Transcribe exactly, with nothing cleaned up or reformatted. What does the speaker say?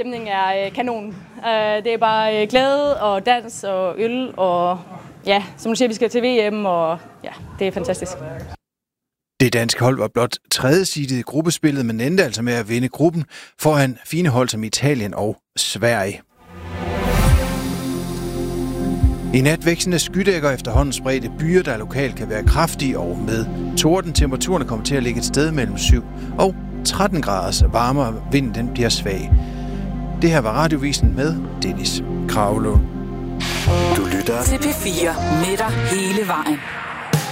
stemningen er kanon. Det er bare glæde og dans og øl, og ja, som du siger, vi skal til V M, og ja, det er fantastisk. Det danske hold var blot tredje seedet i gruppespillet, men endte altså med at vinde gruppen foran fine hold som Italien og Sverige. I nat vækstende skydækker efterhånden spredte byer, der lokalt kan være kraftige og med torden. Temperaturen kommer til at ligge et sted mellem syv og tretten graders varmere. Vinden den bliver svag. Det her var Radiovisen med Dennis Kragelund. Du lytter til P fire med dig hele vejen.